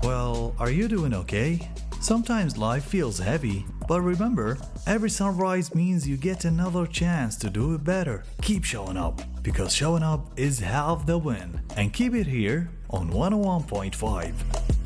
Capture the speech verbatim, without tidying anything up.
Well, are you doing okay? Sometimes life feels heavy, but remember, every sunrise means you get another chance to do it better. Keep showing up, because showing up is half the win. And keep it here on one oh one point five.